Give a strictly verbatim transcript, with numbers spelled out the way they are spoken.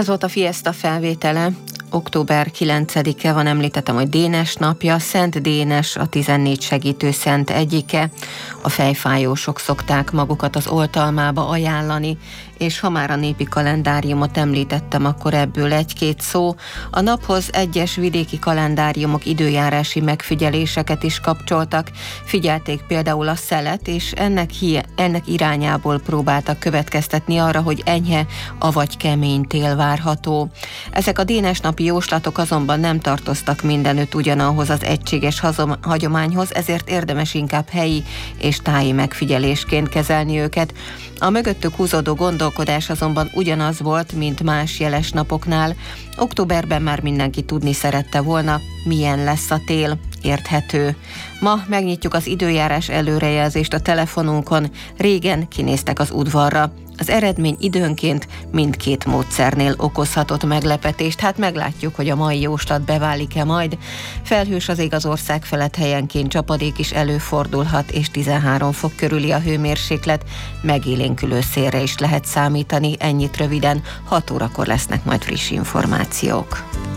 Ez volt a Fiesta felvétele. október kilencedike van, említettem, hogy Dénes napja. Szent Dénes a tizennégy segítő szent egyike. A fejfájósok szokták magukat az oltalmába ajánlani, és ha már a népi kalendáriumot említettem, akkor ebből egy-két szó. A naphoz egyes vidéki kalendáriumok időjárási megfigyeléseket is kapcsoltak. Figyelték például a szelet, és ennek, hi- ennek irányából próbáltak következtetni arra, hogy enyhe, avagy kemény tél várható. Ezek a Dénes napi jóslatok azonban nem tartoztak mindenütt ugyanahhoz az egységes hazom- hagyományhoz, ezért érdemes inkább helyi és táji megfigyelésként kezelni őket. A mögöttük húzódó gondolkodás azonban ugyanaz volt, mint más jeles napoknál. Októberben már mindenki tudni szerette volna, milyen lesz a tél. Érthető. Ma megnyitjuk az időjárás előrejelzést a telefonunkon. Régen kinéztek az udvarra. Az eredmény időnként mindkét módszernél okozhatott meglepetést. Hát meglátjuk, hogy a mai jóslat beválik-e majd. Felhős az ég az ország felett, helyenként csapadék is előfordulhat, és tizenhárom fok körüli a hőmérséklet. Megélénkülő szélre is lehet számítani, ennyit röviden. hat órakor lesznek majd friss információk.